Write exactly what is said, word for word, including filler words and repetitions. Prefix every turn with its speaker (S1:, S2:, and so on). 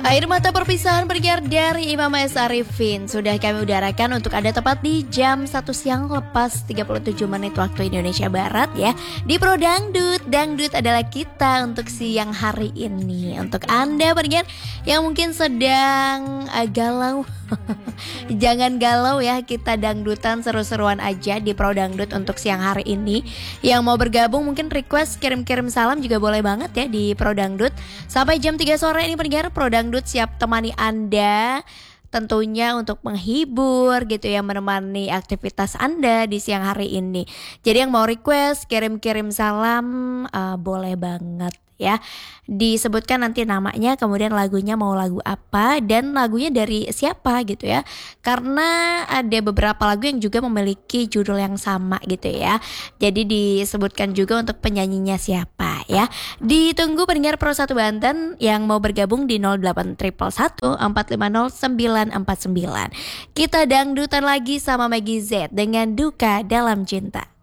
S1: Air mata perpisahan pendengar dari Imam S. Arifin sudah kami udarakan untuk Anda tepat di jam satu siang lepas tiga puluh tujuh menit waktu Indonesia Barat ya. Di Pro Dangdut, Dangdut adalah kita untuk siang hari ini. Untuk Anda pendengar yang mungkin sedang uh, galau, jangan galau ya, kita dangdutan seru-seruan aja di Pro Dangdut untuk siang hari ini. Yang mau bergabung mungkin request kirim-kirim salam juga boleh banget ya di Pro Dangdut. Sampai jam tiga sore ini pendengar, Pro Dangdut siap temani Anda tentunya untuk menghibur gitu ya, menemani aktivitas Anda di siang hari ini. Jadi yang mau request kirim-kirim salam uh, boleh banget ya, disebutkan nanti namanya, kemudian lagunya mau lagu apa dan lagunya dari siapa gitu ya, karena ada beberapa lagu yang juga memiliki judul yang sama gitu ya, jadi disebutkan juga untuk penyanyinya siapa ya. Ditunggu pendengar Pro satu Banten yang mau bergabung di nol delapan satu satu empat lima nol sembilan empat sembilan. Kita dangdutan lagi sama Maggie Z dengan Duka Dalam Cinta.